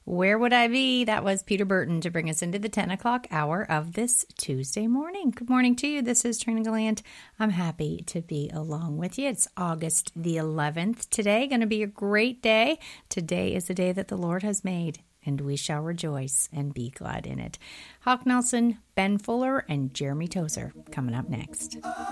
Where would I be? That was Peter Burton to bring us into the 10 o'clock hour of this Tuesday morning. Good morning to you. This is Trina Gallant. I'm happy to be along with you. It's August the 11th today. Going to be a great day. Today is the day that the Lord has made, and we shall rejoice and be glad in it. Hawk Nelson, Ben Fuller, and Jeremy Tozer coming up next.